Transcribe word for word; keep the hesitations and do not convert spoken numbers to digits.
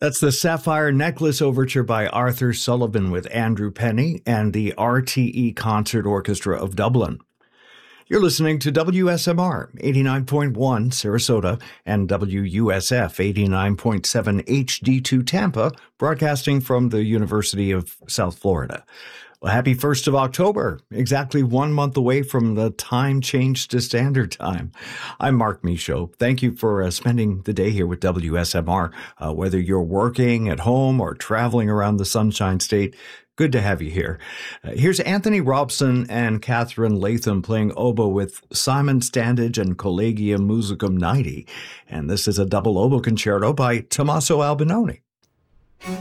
That's the Sapphire Necklace Overture by Arthur Sullivan with Andrew Penny and the R T E Concert Orchestra of Dublin. You're listening to W S M R eighty-nine point one Sarasota and W U S F eighty-nine point seven H D two Tampa, broadcasting from the University of South Florida. Well, happy first of October, exactly one month away from the time change to Standard Time. I'm Mark Michaud. Thank you for uh, spending the day here with W S M R. Uh, whether you're working at home or traveling around the Sunshine State, good to have you here. Uh, here's Anthony Robson and Catherine Latham playing oboe with Simon Standage and Collegium Musicum ninety. And this is a double oboe concerto by Tommaso Albinoni.